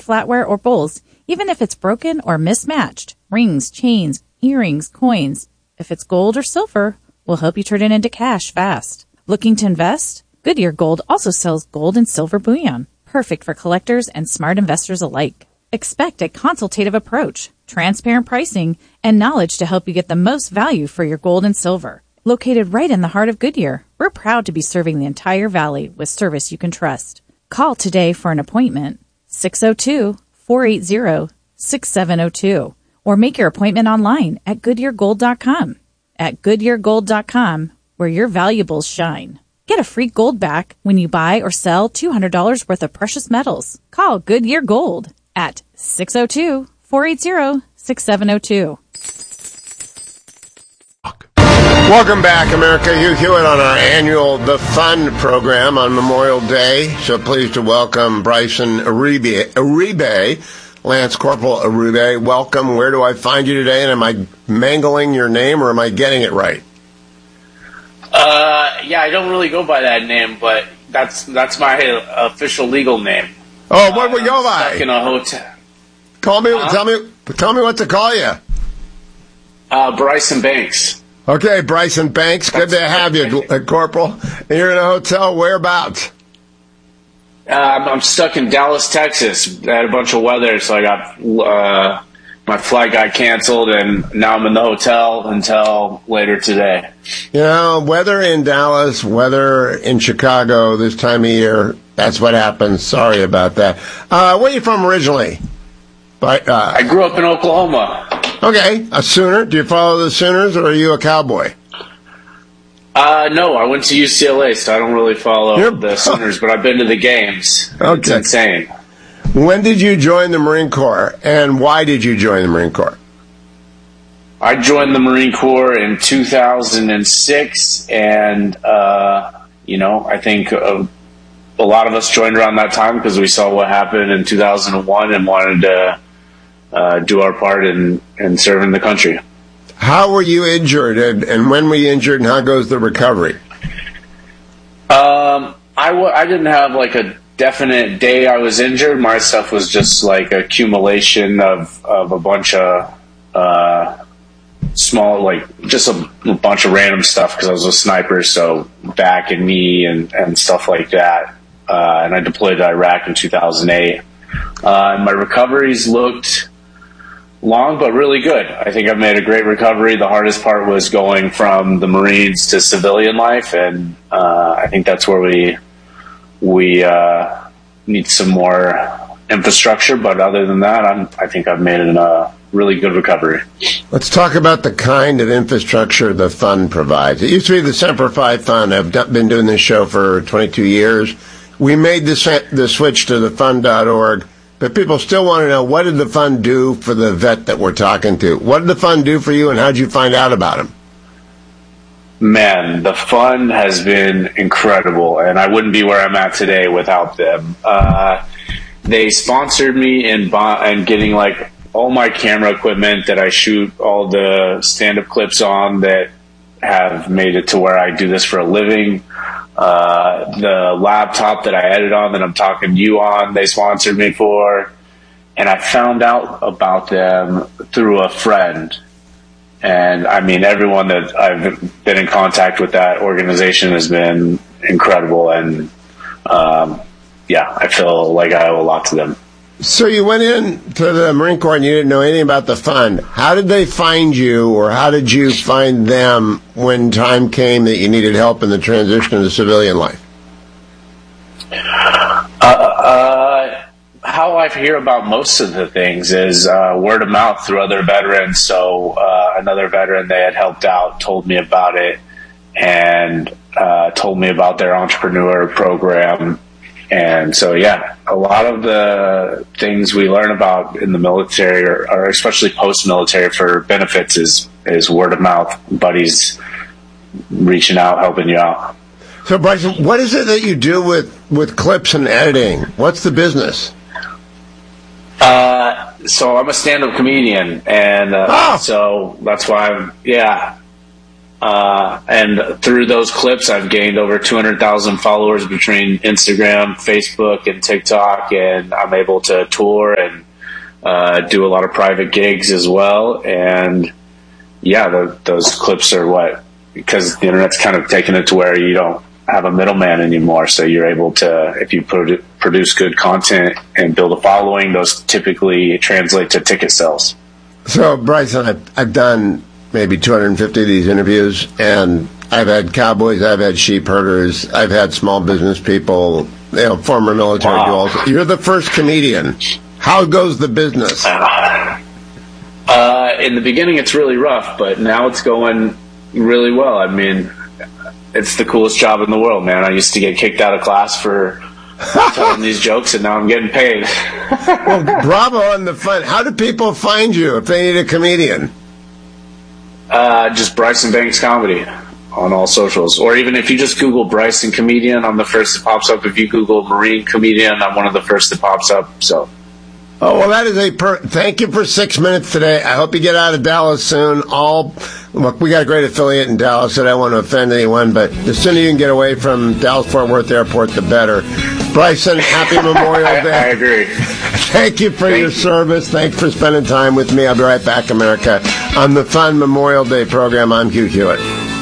flatware, or bowls, even if it's broken or mismatched. Rings, chains, earrings, coins. If it's gold or silver, we'll help you turn it into cash fast. Looking to invest? Goodyear Gold also sells gold and silver bullion, perfect for collectors and smart investors alike. Expect a consultative approach, transparent pricing, and knowledge to help you get the most value for your gold and silver. Located right in the heart of Goodyear, we're proud to be serving the entire valley with service you can trust. Call today for an appointment, 602-480-6702, or make your appointment online at GoodyearGold.com. At GoodyearGold.com, where your valuables shine. Get a free gold back when you buy or sell $200 worth of precious metals. Call Goodyear Gold at 602-480-6702. Welcome back, America. Hugh Hewitt on our annual The Fun program on Memorial Day. So pleased to welcome Bryson Uribe, Lance Corporal Uribe. Welcome. Where do I find you today? And am I mangling your name or am I getting it right? Yeah, I don't really go by that name, but that's my official legal name. Oh, what would you go by? Stuck in a hotel. Tell me what to call you. Bryson Banks. Okay, Bryson Banks. Good to have you, Corporal. You're in a hotel. Whereabouts? I'm stuck in Dallas, Texas. I had a bunch of weather, so I got my flight got canceled, and now I'm in the hotel until later today. You know, weather in Dallas, weather in Chicago this time of year, that's what happens. Sorry about that. Where are you from originally? I grew up in Oklahoma. Okay, a Sooner. Do you follow the Sooners, or are you a Cowboy? No, I went to UCLA, so I don't really follow the Sooners, but I've been to the games. Okay. It's insane. When did you join the Marine Corps, and why did you join the Marine Corps? I joined the Marine Corps in 2006, and, I think a lot of us joined around that time because we saw what happened in 2001 and wanted to do our part in serving the country. How were you injured, and when were you injured, and how goes the recovery? I didn't have like a definite day I was injured. My stuff was just like accumulation of a bunch of small, like just a bunch of random stuff because I was a sniper, so back and knee and stuff like that. And I deployed to Iraq in 2008. My recoveries looked long but really good. I think I've made a great recovery. The hardest part was going from the Marines to civilian life, and I think that's where we need some more infrastructure. But other than that, I think I've made a really good recovery. Let's talk about the kind of infrastructure the fund provides. It used to be the Semper Fi Fund. I've been doing this show for 22 years. We made the switch to thefund.org. But people still want to know, what did the fund do for the vet that we're talking to? What did the fund do for you, and how did you find out about him? Man, the fund has been incredible, and I wouldn't be where I'm at today without them. They sponsored me in getting like all my camera equipment that I shoot all the stand-up clips on that have made it to where I do this for a living. The laptop that I edit on that I'm talking to you on, they sponsored me for. And I found out about them through a friend. And I mean, everyone that I've been in contact with that organization has been incredible. And I feel like I owe a lot to them. So you went in to the Marine Corps and you didn't know anything about the fund. How did they find you, or how did you find them when time came that you needed help in the transition to civilian life? How I hear about most of the things is word of mouth through other veterans. So another veteran they had helped out told me about it and told me about their entrepreneur program. And so, yeah, a lot of the things we learn about in the military, or especially post-military for benefits, is word of mouth, buddies reaching out, helping you out. So, Bryson, what is it that you do with clips and editing? What's the business? So I'm a stand-up comedian, and so that's why And through those clips, I've gained over 200,000 followers between Instagram, Facebook, and TikTok, and I'm able to tour and do a lot of private gigs as well. And yeah, those clips are because the internet's kind of taken it to where you don't have a middleman anymore. So you're able to, if you produce good content and build a following, those typically translate to ticket sales. So, Bryson, I've done maybe 250 of these interviews, and I've had cowboys, I've had sheep herders, I've had small business people, former military duels. You're the first comedian. How goes the business? In the beginning, it's really rough, but now it's going really well. I mean, it's the coolest job in the world, man. I used to get kicked out of class for telling these jokes, and now I'm getting paid. Well, bravo on the fun. How do people find you if they need a comedian? Just Bryson Banks Comedy on all socials. Or even if you just Google Bryson Comedian, I'm the first that pops up. If you Google Marine Comedian, I'm one of the first that pops up. So. Oh, well, that is thank you for 6 minutes today. I hope you get out of Dallas soon. Look, we got a great affiliate in Dallas, and I don't want to offend anyone, but the sooner you can get away from Dallas-Fort Worth Airport, the better. Bryson, happy Memorial Day. I agree. Thank you for your service. Thanks for spending time with me. I'll be right back, America, on the fun Memorial Day program. I'm Hugh Hewitt.